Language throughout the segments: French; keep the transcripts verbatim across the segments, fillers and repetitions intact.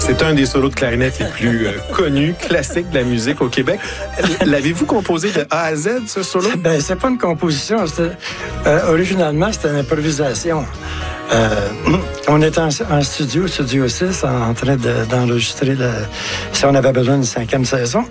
C'est un des solos de clarinette les plus euh, connus, classiques de la musique au Québec. L'avez-vous composé de A à Z, ce solo? Ben, c'est pas une composition. Euh, originalement, c'était une improvisation. Euh, on était en, en studio, Studio six, en train de, d'enregistrer le, si on avait besoin d'une cinquième saison.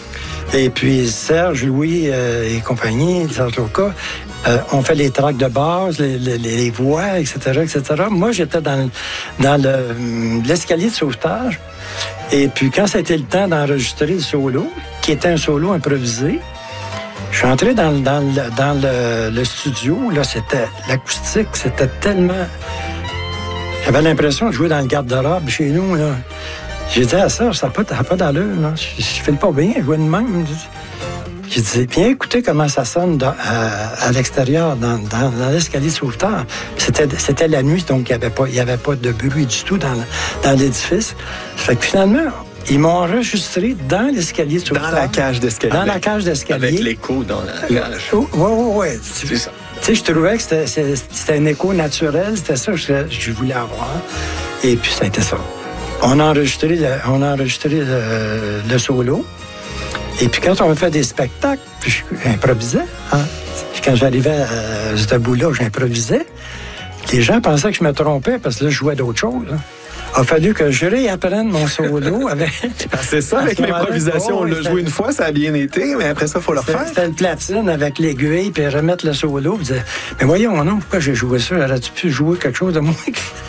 Et puis Serge, Louis euh, et compagnie, Serge Loca, euh, on fait les tracks de base, les, les, les voix, et cetera, et cetera. Moi, j'étais dans, dans le, l'escalier de sauvetage. Et puis, quand ça a été le temps d'enregistrer le solo, qui était un solo improvisé, je suis entré dans, dans, le, dans le, le studio. Là, c'était l'acoustique, c'était tellement... J'avais l'impression de jouer dans le garde-robe chez nous, là. J'ai dit à ça, ça n'a pas, pas d'allure, là. Je, je fais pas bien, jouer de même. J'ai dit, bien écoutez comment ça sonne dans, à, à l'extérieur, dans, dans, dans l'escalier de sauveteur. C'était, c'était la nuit, donc il n'y avait, pas, il y avait pas de bruit du tout dans, dans l'édifice. Fait que finalement, ils m'ont enregistré dans l'escalier de sauveteur. Dans la cage d'escalier. Dans la cage d'escalier. Avec l'écho dans la cage. Oui, oui, oui. C'est ça. Tu sais, je trouvais que c'était, c'était un écho naturel. C'était ça que je, je voulais avoir. Et puis, ça a été ça. On a enregistré le, on a enregistré le, le solo. Et puis, quand on fait des spectacles, puis j'improvisais. Hein. Quand j'arrivais à ce bout-là, j'improvisais. Les gens pensaient que je me trompais parce que là, je jouais d'autres choses. Hein. Il a fallu que je réapprenne mon solo. Avec... C'est ça, avec l'improvisation. On l'a joué une fois, ça a bien été, mais après ça, il faut le refaire. C'était le platine avec l'aiguille, puis remettre le solo. Puis mais voyons, non, pourquoi j'ai joué ça? Aurais-tu pu jouer quelque chose de moins,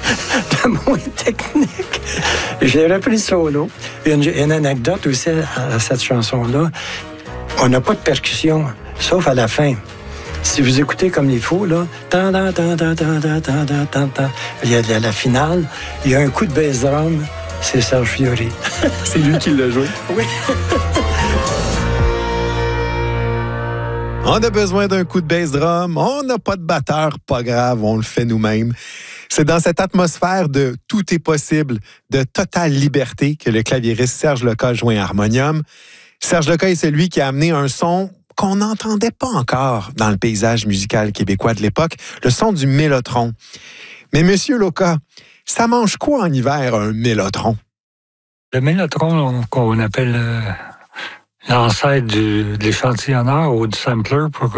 de moins technique? J'ai repris le solo. Il y a une, une anecdote aussi à cette chanson-là. On n'a pas de percussion, sauf à la fin. Si vous écoutez comme il faut, là, tan, tan, tan, tan, tan, tan, tan, tan, tan, il y a la, la finale, il y a un coup de bass drum, c'est Serge Fiori. C'est lui qui l'a joué? Oui. On a besoin d'un coup de bass drum, on n'a pas de batteur, pas grave, on le fait nous-mêmes. C'est dans cette atmosphère de « tout est possible », de totale liberté que le claviériste Serge Loca joint harmonium. Serge Loca est celui qui a amené un son qu'on n'entendait pas encore dans le paysage musical québécois de l'époque, le son du mélotron. Mais Monsieur Loca, ça mange quoi en hiver, un mélotron? Le mélotron, qu'on appelle euh, l'ancêtre du, de l'échantillonneur ou du sampler, pour